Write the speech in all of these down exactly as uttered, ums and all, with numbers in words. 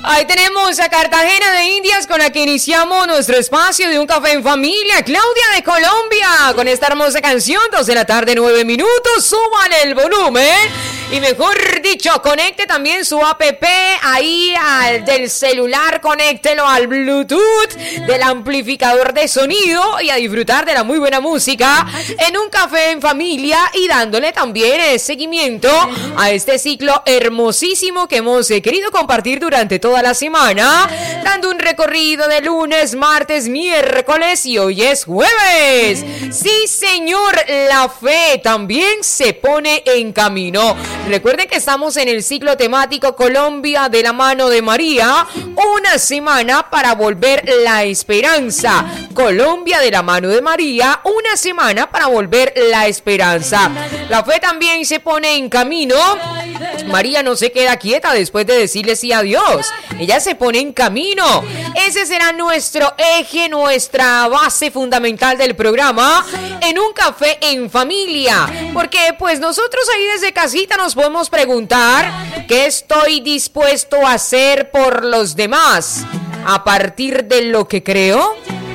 Ahí tenemos a Cartagena de Indias con la que iniciamos nuestro espacio de Un Café en Familia. Claudia de Colombia con esta hermosa canción, dos de la tarde, nueve minutos. Suban el volumen y mejor dicho, conecte también su app ahí al del celular, conéctelo al Bluetooth del amplificador de sonido y a disfrutar de la muy buena música en Un Café en Familia y dándole también eh, seguimiento a este ciclo hermosísimo que hemos eh, querido compartir durante toda la semana, dando un recorrido de lunes, martes, miércoles y hoy es jueves. Sí, señor, la fe también se pone en camino. Recuerden que estamos en el ciclo temático Colombia de la mano de María, una semana para volver la esperanza. Colombia de la mano de María, una semana para volver la esperanza. La fe también se pone en camino. María no se queda quieta después de decirle sí a Dios. Ella se pone en camino. Ese será nuestro eje, nuestra base fundamental del programa en Un Café en Familia. Porque pues nosotros ahí desde casita nos podemos preguntar ¿qué estoy dispuesto a hacer por los demás a partir de lo que creo?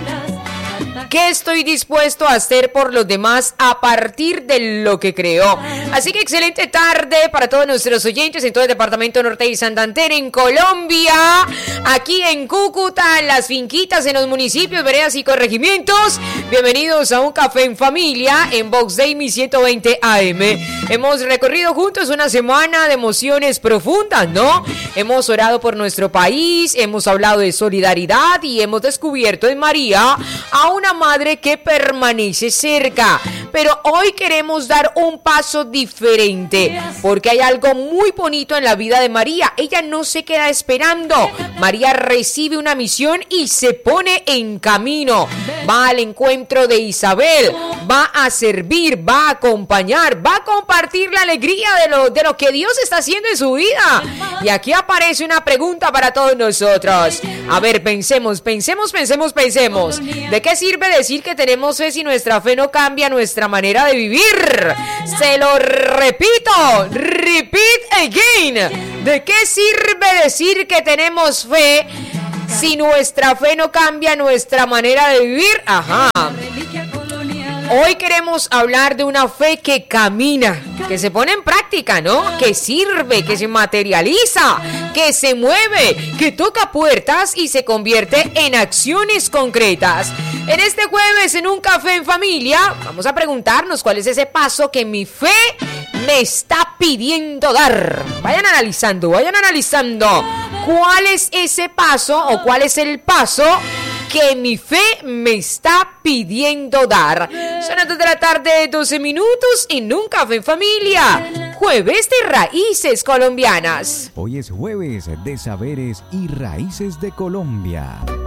¿Qué estoy dispuesto a hacer por los demás a partir de lo que creo? Así que excelente tarde para todos nuestros oyentes en todo el departamento norte y Santander, en Colombia, aquí en Cúcuta, en las finquitas, en los municipios, veredas y corregimientos. Bienvenidos a Un Café en Familia en Vox Day ciento veinte A M. Hemos recorrido juntos una semana de emociones profundas, ¿no? Hemos orado por nuestro país, hemos hablado de solidaridad y hemos descubierto en María a una madre que permanece cerca. Pero hoy queremos dar un paso diferente, porque hay algo muy bonito en la vida de María. Ella no se queda esperando. María recibe una misión y se pone en camino. Va al encuentro de Isabel, va a servir, va a acompañar, va a compartir la alegría de lo, de lo que Dios está haciendo en su vida. Y aquí aparece una pregunta para todos nosotros. A ver, pensemos, pensemos, pensemos, pensemos. ¿De qué sirve decir que tenemos fe si nuestra fe no cambia nuestra manera de vivir? Se lo repito, repeat again. ¿De qué sirve decir que tenemos fe si nuestra fe no cambia nuestra manera de vivir? Ajá. Hoy queremos hablar de una fe que camina, que se pone en práctica, ¿no? Que sirve, que se materializa, que se mueve, que toca puertas y se convierte en acciones concretas. En este jueves, en Un Café en Familia, vamos a preguntarnos cuál es ese paso que mi fe me está pidiendo dar. Vayan analizando, vayan analizando cuál es ese paso o cuál es el paso que mi fe me está pidiendo dar. Son las dos de la tarde, doce minutos en Un Café en Familia. Jueves de Raíces Colombianas. Hoy es jueves de Saberes y Raíces de Colombia.